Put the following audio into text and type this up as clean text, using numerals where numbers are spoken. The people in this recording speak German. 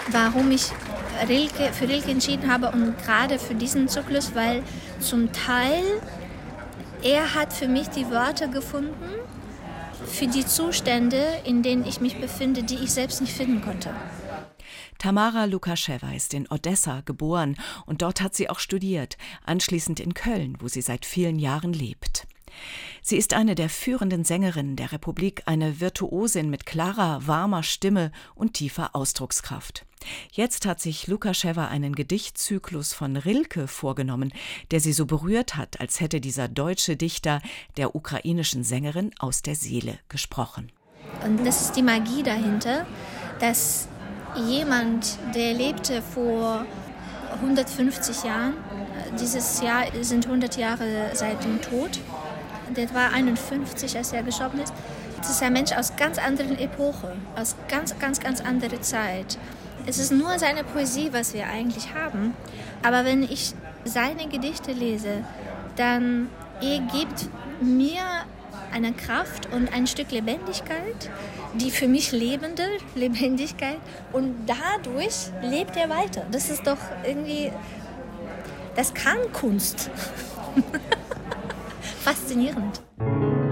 warum ich für Rilke entschieden habe und gerade für diesen Zyklus, weil zum Teil er hat für mich die Wörter gefunden für die Zustände, in denen ich mich befinde, die ich selbst nicht finden konnte. Tamara Lukaschewa ist in Odessa geboren und dort hat sie auch studiert, anschließend in Köln, wo sie seit vielen Jahren lebt. Sie ist eine der führenden Sängerinnen der Republik, eine Virtuosin mit klarer, warmer Stimme und tiefer Ausdruckskraft. Jetzt hat sich Lukaschewa einen Gedichtzyklus von Rilke vorgenommen, der sie so berührt hat, als hätte dieser deutsche Dichter der ukrainischen Sängerin aus der Seele gesprochen. Und das ist die Magie dahinter, dass jemand, der lebte vor 150 Jahren, dieses Jahr sind 100 Jahre seit dem Tod, der war 51, als er gestorben ist. Das ist ein Mensch aus ganz anderen Epoche, aus ganz anderer Zeit. Es ist nur seine Poesie, was wir eigentlich haben. Aber wenn ich seine Gedichte lese, dann er gibt mir eine Kraft und ein Stück Lebendigkeit, die für mich lebende Lebendigkeit. Und dadurch lebt er weiter. Das ist doch irgendwie, das kann Kunst. Faszinierend.